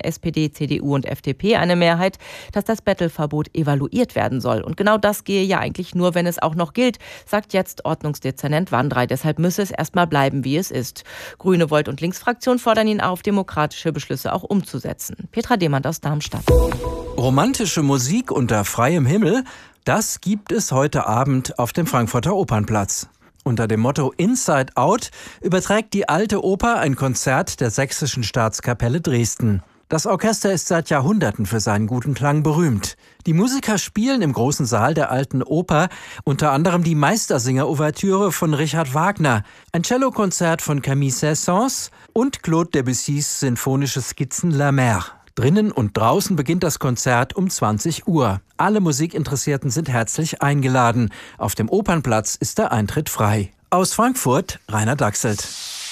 SPD, CDU und FDP eine Mehrheit, dass das Bettelverbot evaluiert werden soll. Und genau das gehe ja eigentlich nur, wenn es auch noch gilt, sagt jetzt Ordnungsdezernent Wandrei. Deshalb müsse es erstmal bleiben, wie es ist. Grüne, Volt und Linksfraktion fordern ihn auf, demokratische Beschlüsse auch umzusetzen. Petra Demand aus Darmstadt. Romantische Musik unter freiem Himmel, das gibt es heute Abend auf dem Frankfurter Opernplatz. Unter dem Motto Inside Out überträgt die Alte Oper ein Konzert der Sächsischen Staatskapelle Dresden. Das Orchester ist seit Jahrhunderten für seinen guten Klang berühmt. Die Musiker spielen im großen Saal der Alten Oper unter anderem die Meistersinger-Ouvertüre von Richard Wagner, ein Cellokonzert von Camille Saint-Saëns und Claude Debussys sinfonische Skizzen La Mer. Drinnen und draußen beginnt das Konzert um 20 Uhr. Alle Musikinteressierten sind herzlich eingeladen. Auf dem Opernplatz ist der Eintritt frei. Aus Frankfurt, Rainer Dachselt.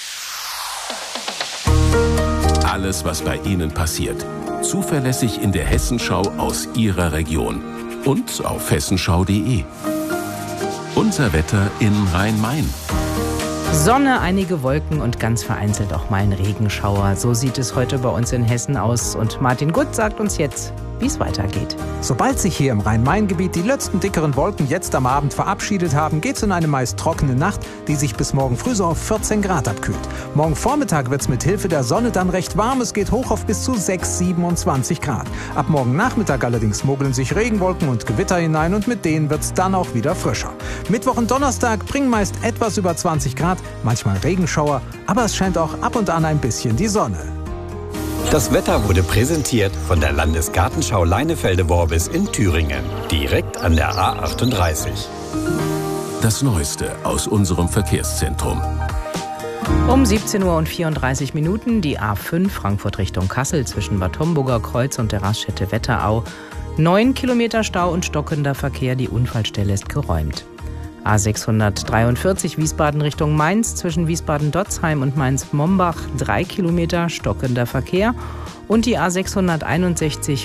Alles, was bei Ihnen passiert. Zuverlässig in der Hessenschau aus Ihrer Region. Und auf hessenschau.de. Unser Wetter in Rhein-Main. Sonne, einige Wolken und ganz vereinzelt auch mal ein Regenschauer. So sieht es heute bei uns in Hessen aus. Und Martin Gutt sagt uns jetzt, wie es weitergeht. Sobald sich hier im Rhein-Main-Gebiet die letzten dickeren Wolken jetzt am Abend verabschiedet haben, geht es in eine meist trockene Nacht, die sich bis morgen früh so auf 14 Grad abkühlt. Morgen Vormittag wird es mit Hilfe der Sonne dann recht warm. Es geht hoch auf bis zu 27 Grad. Ab morgen Nachmittag allerdings mogeln sich Regenwolken und Gewitter hinein und mit denen wird es dann auch wieder frischer. Mittwoch und Donnerstag bringen meist etwas über 20 Grad, manchmal Regenschauer, aber es scheint auch ab und an ein bisschen die Sonne. Das Wetter wurde präsentiert von der Landesgartenschau Leinefelde-Worbis in Thüringen, direkt an der A38. Das Neueste aus unserem Verkehrszentrum. Um 17:34 Uhr die A5 Frankfurt Richtung Kassel zwischen Bad Homburger Kreuz und der Raststätte Wetterau. 9 Kilometer Stau und stockender Verkehr, die Unfallstelle ist geräumt. A643 Wiesbaden Richtung Mainz zwischen Wiesbaden-Dotzheim und Mainz-Mombach 3 Kilometer stockender Verkehr und die A661